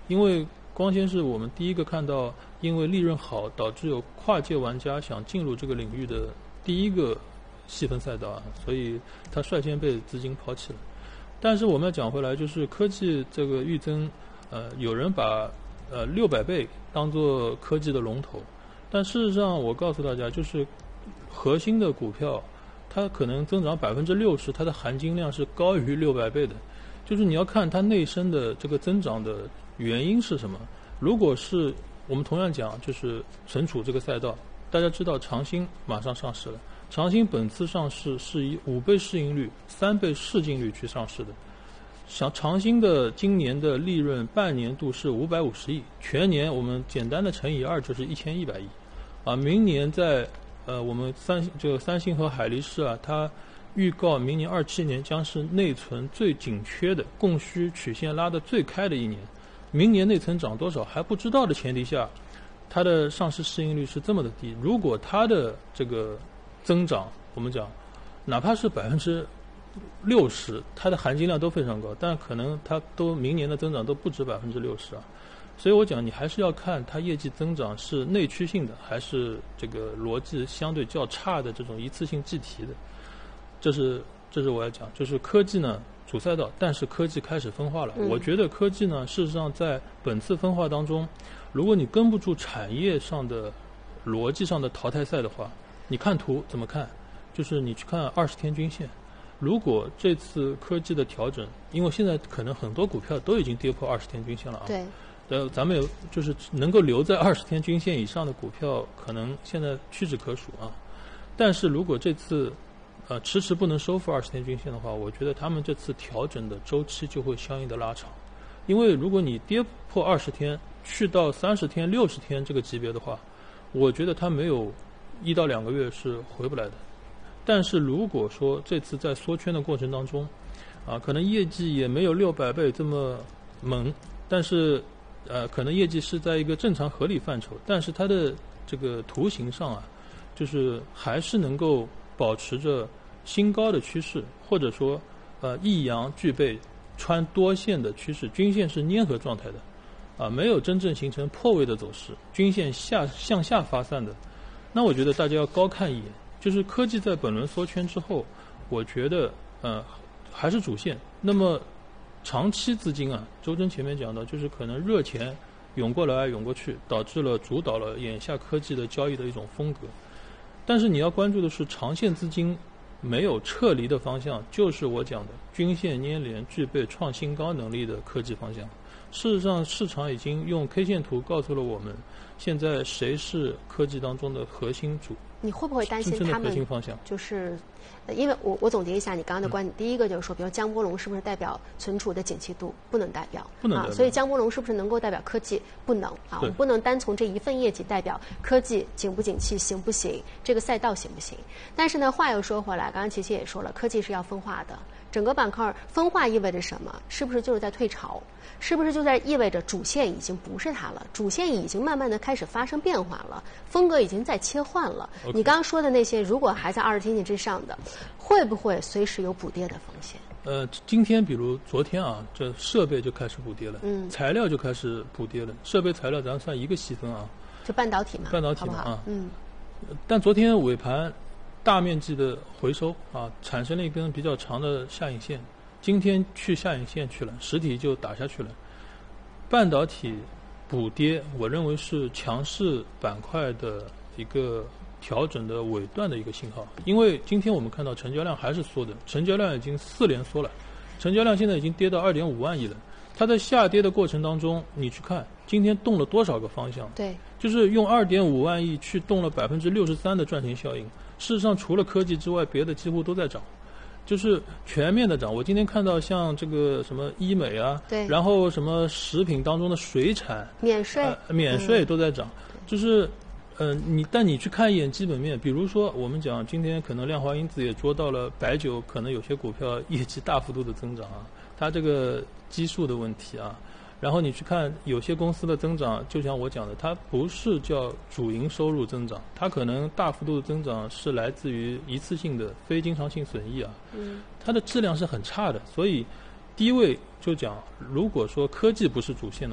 因为光纤是我们第一个看到，因为利润好导致有跨界玩家想进入这个领域的第一个细分赛道啊，所以它率先被资金抛弃了。但是我们要讲回来，就是科技这个预增，有人把600倍当做科技的龙头，但事实上我告诉大家，就是核心的股票，它可能增长60%，它的含金量是高于600倍的。就是你要看它内生的这个增长的原因是什么。如果是我们同样讲，就是存储这个赛道，大家知道长兴马上上市了，长兴本次上市是以5倍市盈率、3倍市净率去上市的。像长兴的今年的利润半年度是550亿，全年我们简单的乘以2就是1100亿，啊，明年在我们三星和海力士啊，它预告明年27年将是内存最紧缺的，供需曲线拉得最开的一年。明年内存涨多少还不知道的前提下，它的上市市盈率是这么的低。如果它的这个增长，我们讲哪怕是60%，它的含金量都非常高，但可能它都明年的增长都不止60%啊。所以我讲，你还是要看它业绩增长是内驱性的，还是这个逻辑相对较差的这种一次性计提的。这是我要讲，就是科技呢主赛道，但是科技开始分化了。我觉得科技呢，事实上在本次分化当中，如果你跟不住产业上的逻辑上的淘汰赛的话，你看图怎么看？就是你去看20天均线。如果这次科技的调整，因为现在可能很多股票都已经跌破20天均线了啊。 对。 咱们有就是能够留在20天均线以上的股票，可能现在屈指可数啊。但是如果这次迟迟不能收复20天均线的话，我觉得他们这次调整的周期就会相应的拉长。因为如果你跌破20天，去到30天、60天这个级别的话，我觉得它没有1到2个月是回不来的。但是如果说这次在缩圈的过程当中，可能业绩也没有600倍这么猛，但是可能业绩是在一个正常合理范畴，但是它的这个图形上啊，就是还是能够保持着新高的趋势，或者说一阳具备穿多线的趋势，均线是粘合状态的，没有真正形成破位的走势，均线向下发散的。那我觉得大家要高看一眼，就是科技在本轮缩圈之后，我觉得还是主线。那么长期资金啊，周真前面讲到，就是可能热钱涌过来涌过去，主导了眼下科技的交易的一种风格。但是你要关注的是长线资金没有撤离的方向，就是我讲的均线粘连具备创新高能力的科技方向。事实上市场已经用 K 线图告诉了我们，现在谁是科技当中的核心你会不会担心他们就是因为我总结一下你刚刚的观点，第一个就是说，比如江波龙是不是代表存储的景气度？不能代表，所以江波龙是不是能够代表科技？不能啊，我们不能单从这一份业绩代表科技景不景气、行不行，这个赛道行不行？但是呢，话又说回来，刚刚琪琪也说了，科技是要分化的。整个板块分化意味着什么？是不是就是在退潮？是不是就在意味着主线已经不是它了？主线已经慢慢的开始发生变化了，风格已经在切换了。你刚刚说的那些，如果还在20天线之上的，会不会随时有补跌的风险？ 今天比如昨天啊，这设备就开始补跌了，材料就开始补跌了。设备材料咱算一个细分啊， 就半导体嘛， 半导体嘛好不好？ 但昨天尾盘大面积的回收啊，产生了一根比较长的下影线。今天去下影线去了，实体就打下去了。半导体补跌，我认为是强势板块的一个调整的尾段的一个信号。因为今天我们看到成交量还是缩的，成交量已经4连缩了，成交量现在已经跌到2.5万亿了。它在下跌的过程当中，你去看今天动了多少个方向？ 对， 就是用2.5万亿去动了63%的赚钱效应。事实上，除了科技之外，别的几乎都在涨。就是全面的涨。我今天看到像这个什么医美啊， 对， 然后什么食品当中的水产免税都在涨，就是但你去看一眼基本面，比如说我们讲今天可能量化因子也捉到了白酒，可能有些股票业绩大幅度的增长啊，它这个基数的问题啊。然后你去看有些公司的增长，就像我讲的，它不是叫主营收入增长，它可能大幅度的增长是来自于一次性的非经常性损益啊，它的质量是很差的。所以低位就讲，如果说科技不是主线的